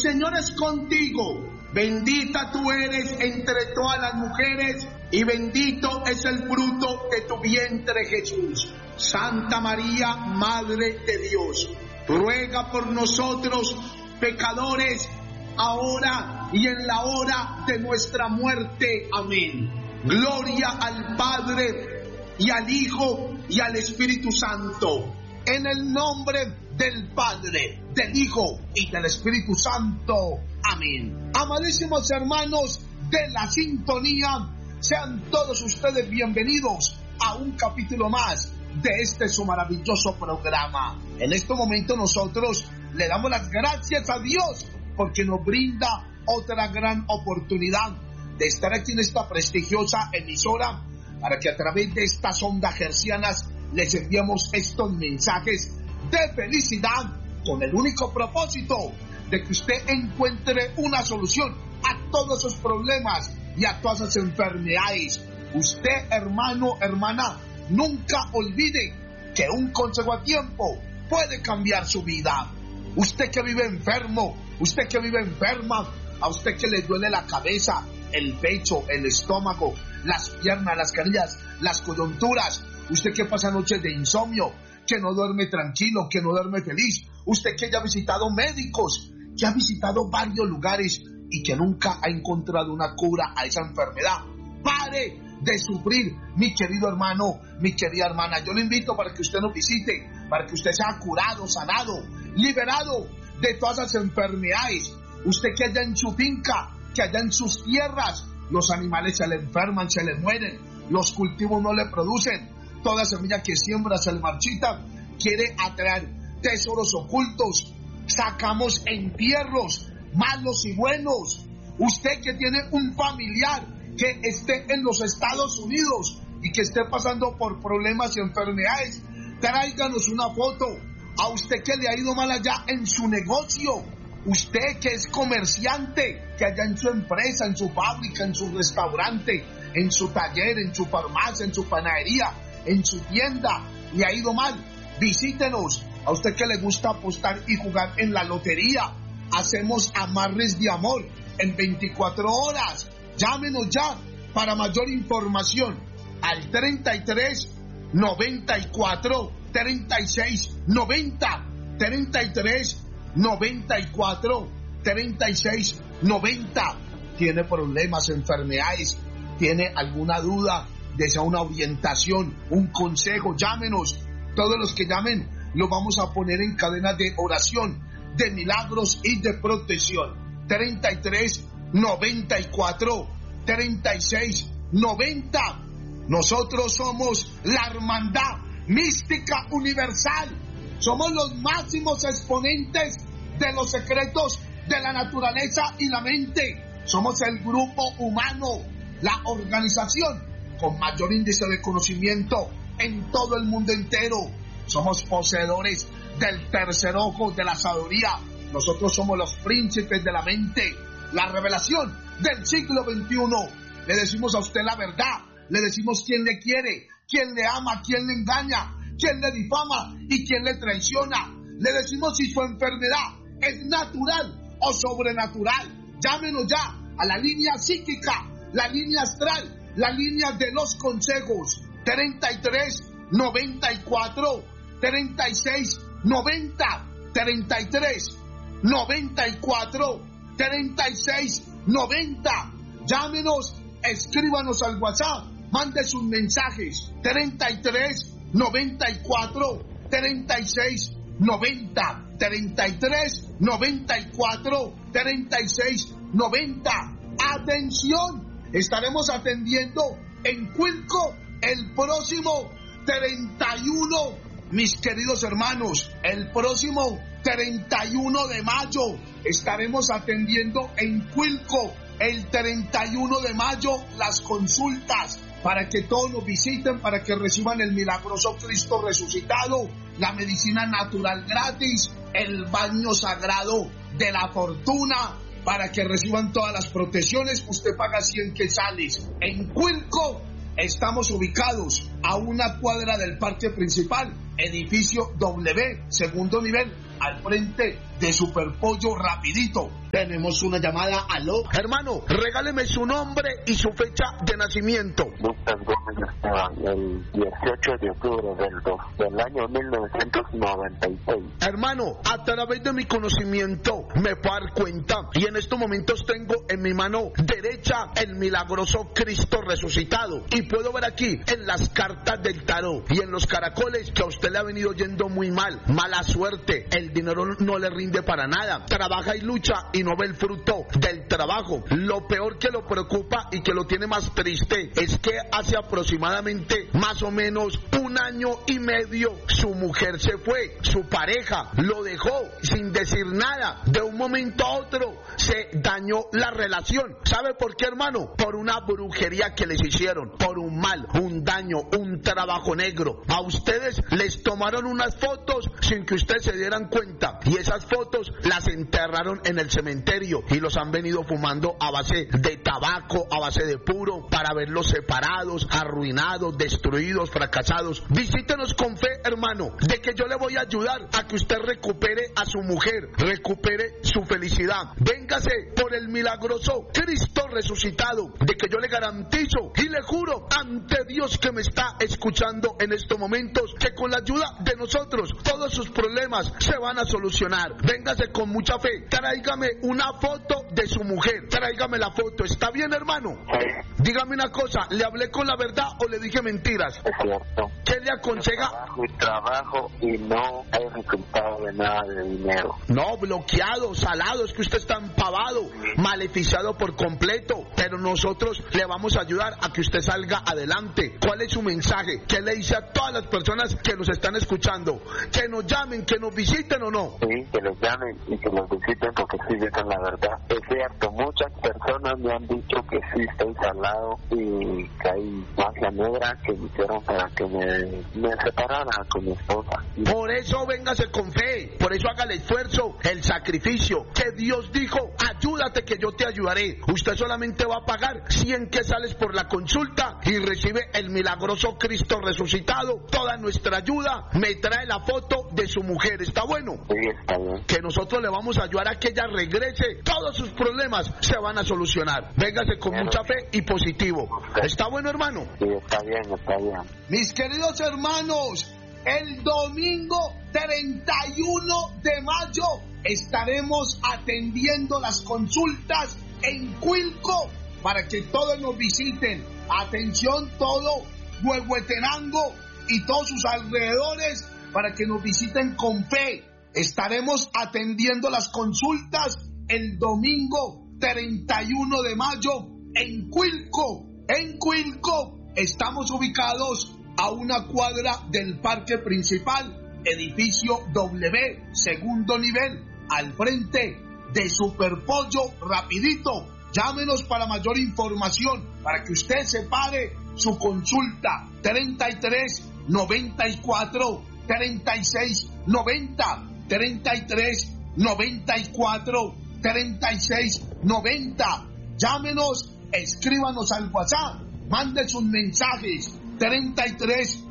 Señor es contigo. Bendita tú eres entre todas las mujeres y bendito es el fruto de tu vientre, Jesús. Santa María, Madre de Dios, ruega por nosotros pecadores, ahora y en la hora de nuestra muerte. Amén. Gloria al Padre y al Hijo y al Espíritu Santo. En el nombre del Padre, del Hijo y del Espíritu Santo. Amén. Amadísimos hermanos de la sintonía, sean todos ustedes bienvenidos a un capítulo más de este su maravilloso programa. En este momento nosotros le damos las gracias a Dios porque nos brinda otra gran oportunidad de estar aquí en esta prestigiosa emisora para que a través de estas ondas hercianas les enviemos estos mensajes de felicidad con el único propósito de que usted encuentre una solución a todos esos problemas y a todas esas enfermedades. Usted, hermano, hermana, nunca olvide que un consejo a tiempo puede cambiar su vida. Usted que vive enfermo, usted que vive enferma, a usted que le duele la cabeza, el pecho, el estómago, las piernas, las canillas, las coyunturas, usted que pasa noches de insomnio, que no duerme tranquilo, que no duerme feliz, usted que ya ha visitado médicos, que ha visitado varios lugares y que nunca ha encontrado una cura a esa enfermedad. Pare de sufrir, mi querido hermano, mi querida hermana. Yo le invito para que usted nos visite, para que usted sea curado, sanado, liberado de todas esas enfermedades. Usted que allá en su finca, que allá en sus tierras, los animales se le enferman, se le mueren, los cultivos no le producen, toda semilla que siembra se le marchita, quiere atraer tesoros ocultos, sacamos entierros malos y buenos. Usted que tiene un familiar que esté en los Estados Unidos y que esté pasando por problemas y enfermedades, tráiganos una foto. A usted que le ha ido mal allá en su negocio, usted que es comerciante, que allá en su empresa, en su fábrica, en su restaurante, en su taller, en su farmacia, en su panadería, en su tienda, le ha ido mal, visítenos. A usted que le gusta apostar y jugar en la lotería, hacemos amarres de amor en 24 horas. Llámenos ya para mayor información al 33 94 36 90 33 94 36 90. Tiene problemas, enfermedades, tiene alguna duda, desea una orientación, un consejo, llámenos. Todos los que llamen los vamos a poner en cadena de oración, de milagros y de protección. 33 94 36 90. Nosotros somos la Hermandad Mística Universal. Somos los máximos exponentes de los secretos de la naturaleza y la mente. Somos el grupo humano, la organización con mayor índice de conocimiento en todo el mundo entero. Somos poseedores del tercer ojo de la sabiduría. Nosotros somos los príncipes de la mente, la revelación del siglo XXI. Le decimos a usted la verdad, le decimos quién le quiere, quién le ama, quién le engaña, quién le difama y quién le traiciona. Le decimos si su enfermedad es natural o sobrenatural. Llámenos ya a la línea psíquica, la línea astral, la línea de los consejos. 33 94 36 90 33 94 36 90. Llámenos, escríbanos al WhatsApp, mande sus mensajes. 33 94 36 90 33 94 36 90. Atención, estaremos atendiendo en Cuilco el próximo 31, mis queridos hermanos, el próximo 31 de mayo estaremos atendiendo en Cuilco el 31 de mayo las consultas para que todos nos visiten, para que reciban el milagroso Cristo resucitado, la medicina natural gratis, el baño sagrado de la fortuna, para que reciban todas las protecciones. Usted paga 100 quetzales. En Cuilco estamos ubicados a una cuadra del parque principal, edificio W, segundo nivel, al frente de Superpollo Rapidito. Tenemos una llamada. Aló. Hermano, regáleme su nombre y su fecha de nacimiento. Lucas Gómez Esteban, el 18 de octubre del año 1996. Hermano, a través de mi conocimiento me puedo dar cuenta, y en estos momentos tengo en mi mano derecha el milagroso Cristo resucitado, y puedo ver aquí en las cartas del tarot y en los caracoles que a usted le ha venido yendo muy mal, mala suerte, el dinero no le rinde para nada, trabaja y lucha y no ve el fruto del trabajo. Lo peor que lo preocupa y que lo tiene más triste es que hace aproximadamente más o menos 1 año y medio su mujer se fue, su pareja lo dejó sin decir nada, de un momento a otro se dañó la relación. ¿Sabe por qué, hermano? Por una brujería que les hicieron, por un mal, un daño, un trabajo negro. A ustedes les tomaron unas fotos sin que ustedes se dieran cuenta, y esas fotos las enterraron en el cementerio y los han venido fumando a base de tabaco, a base de puro, para verlos separados, arruinados, destruidos, fracasados. Visítenos con fe, hermano, de que yo le voy a ayudar a que usted recupere a su mujer, recupere su felicidad. Véngase por el milagroso Cristo resucitado, de que yo le garantizo y le juro ante Dios que me está escuchando en estos momentos, que con la ayuda de nosotros todos sus problemas se van a solucionar. Véngase con mucha fe, tráigame una foto de su mujer, tráigame la foto. ¿Está bien, hermano? Sí. Dígame una cosa, ¿le hablé con la verdad o le dije mentiras? Es cierto. ¿Qué le aconseja? Trabajo y no hay resultado de nada de dinero. No, bloqueado, salado, es que usted está empavado, maleficiado por completo, pero nosotros le vamos a ayudar a que usted salga adelante. ¿Cuál es su mensaje? ¿Qué le dice a todas las personas que nos están escuchando? ¿Que nos llamen, que nos visiten o no? Sí, que los llamen y que los visiten, porque sí dicen la verdad. Es cierto, muchas personas me han dicho que sí estoy salado y que hay magia negra que me hicieron para que me separara con mi esposa. Por eso véngase con fe, por eso haga el esfuerzo, el sacrificio, que Dios dijo, ayúdate que yo te ayudaré. Usted solamente va a pagar 100 quetzales por la consulta y recibe el milagroso Cristo resucitado. Toda nuestra ayuda, me trae la foto de su mujer. ¿Está bueno? Sí, está bien. Que nosotros le vamos a ayudar a que ella regrese, todos sus problemas se van a solucionar. Véngase con mucha fe y positivo. ¿Está bueno, hermano? Sí, está bien, está bien. Mis queridos hermanos, el domingo 31 de mayo estaremos atendiendo las consultas en Cuilco para que todos nos visiten. Atención, todo Huehuetenango y todos sus alrededores, para que nos visiten con fe. Estaremos atendiendo las consultas el domingo 31 de mayo en Cuilco. En Cuilco estamos ubicados a una cuadra del parque principal, edificio W, segundo nivel, al frente de Superpollo Rapidito. Llámenos para mayor información, para que usted separe su consulta. 33 94 36 90, 33 94 36 90. Llámenos, escríbanos al WhatsApp, mande sus mensajes. 33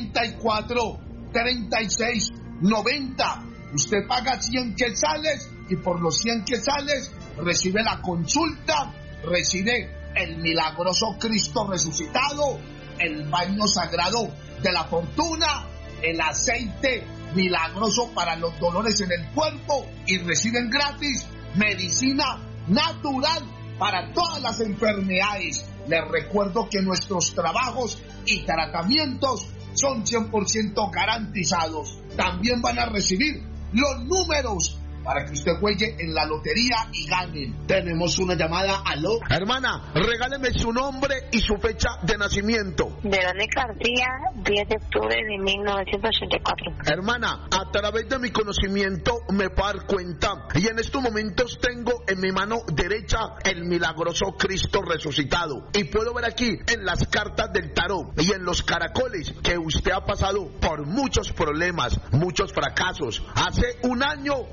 94 36 90. Usted paga 100 quetzales y por los 100 quetzales recibe la consulta, recibe el milagroso Cristo resucitado, el baño sagrado de la fortuna, el aceite milagroso para los dolores en el cuerpo, y reciben gratis medicina natural para todas las enfermedades. Les recuerdo que nuestros trabajos y tratamientos son 100% garantizados. También van a recibir los números para que usted juegue en la lotería y gane. Tenemos una llamada. Aló. Hermana, regáleme su nombre y su fecha de nacimiento. Verónica García, 10 de octubre de 1984. Hermana, a través de mi conocimiento me puedo dar cuenta, y en estos momentos tengo en mi mano derecha el milagroso Cristo resucitado, y puedo ver aquí en las cartas del tarot y en los caracoles que usted ha pasado por muchos problemas, muchos fracasos. Hace 1 año se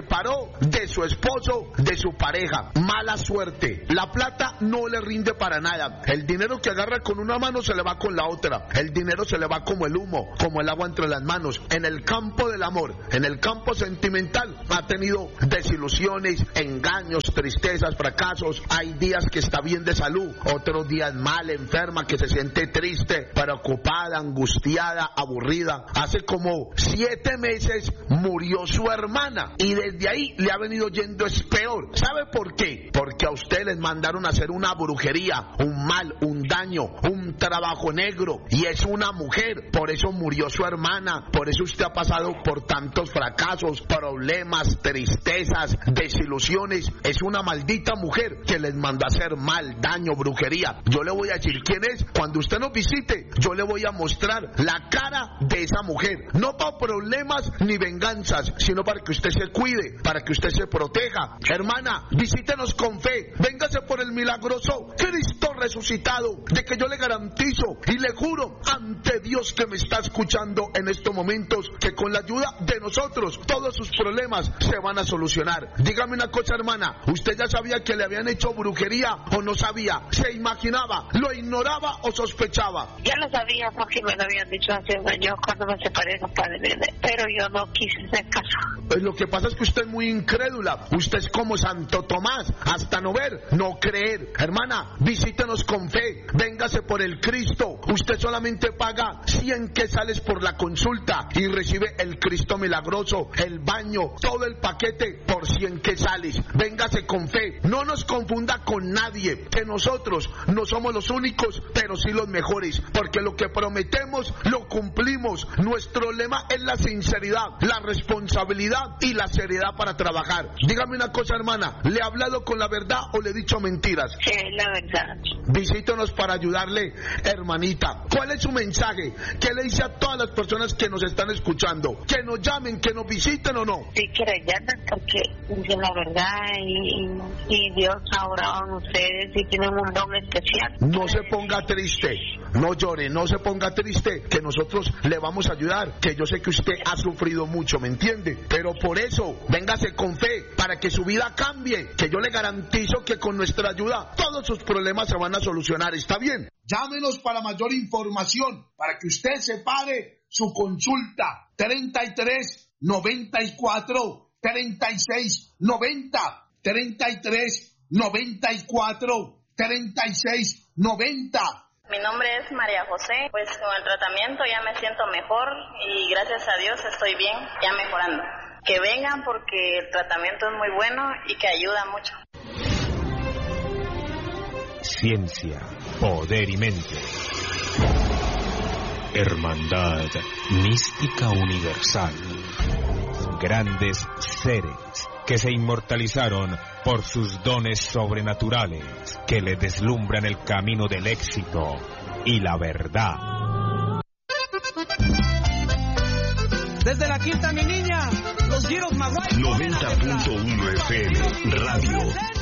separó de su esposo, de su pareja. Mala suerte. La plata no le rinde para nada. El dinero que agarra con una mano se le va con la otra. El dinero se le va como el humo, como el agua entre las manos. En el campo del amor, en el campo sentimental, ha tenido desilusiones, engaños, tristezas, fracasos. Hay días que está bien de salud, otros días mal, enferma, que se siente triste, preocupada, angustiada, aburrida. Hace como 7 meses murió su hermana y desde ahí le ha venido yendo es peor. ¿Sabe por qué? Porque a usted les mandaron a hacer una brujería, un mal, un daño, un trabajo negro, y es una mujer. Por eso murió su hermana, por eso usted ha pasado por tantos fracasos, problemas, tristezas, desilusiones. Es una maldita mujer que les mandó a hacer mal, daño, brujería. Yo le voy a decir quién es. Cuando usted nos visite, yo le voy a mostrar la cara de esa mujer. No para problemas ni venganzas, sino para que usted se cuide, para que usted se proteja. Hermana, visítenos con fe. Véngase por el milagroso Cristo resucitado, de que yo le garantizo y le juro ante Dios que me está escuchando en estos momentos, que con la ayuda de nosotros todos sus problemas se van a solucionar. Dígame una cosa, hermana, ¿usted ya sabía que le habían hecho brujería o no sabía? ¿Se imaginaba? ¿Lo ignoraba o sospechaba? Ya lo sabía porque me lo habían dicho hace un año cuando me separé de los padres, pero yo no quise hacer caso. Pues lo que pasa es que usted es muy incrédula. Usted es como Santo Tomás, hasta no ver, no creer. Hermana, visítenos con fe, véngase por el Cristo. Usted solamente paga 100 quetzales por la consulta y recibe el Cristo milagroso, el baño, todo el paquete por 100 quetzales. Véngase con fe, no nos confunda con nadie, que nosotros no somos los únicos, pero sí los mejores, porque lo que prometemos lo cumplimos. Nuestro lema es la sinceridad, la responsabilidad y la seriedad para trabajar. Dígame una cosa, hermana, ¿le he hablado con la verdad o le he dicho mentiras? Sí, la verdad. Visítenos para ayudarle, hermanita. ¿Cuál es su mensaje? ¿Qué le dice a todas las personas que nos están escuchando? ¿Que nos llamen, que nos visiten o no? Sí, que le llamen porque dicen la verdad y Dios ha orado en ustedes y tienen un don especial. No se ponga triste, no llore, no se ponga triste, que nosotros le vamos a ayudar, que yo sé que usted ha sufrido mucho, ¿me entiende? Pero por eso, véngase con fe, para que su vida cambie, que yo le garantizo que con nuestra ayuda todos sus problemas se van a solucionar, ¿está bien? Llámenos para mayor información, para que usted separe su consulta. 33 94 36 90, 33 94 36 90. Mi nombre es María José, pues con el tratamiento ya me siento mejor y gracias a Dios estoy bien, ya mejorando. Que vengan porque el tratamiento es muy bueno y que ayuda mucho. Ciencia, poder y mente. Hermandad mística universal. Grandes seres que se inmortalizaron por sus dones sobrenaturales, que le deslumbran el camino del éxito y la verdad. Desde la Quinta, mi niña, los Giros Maguay. 90.1 FM Radio.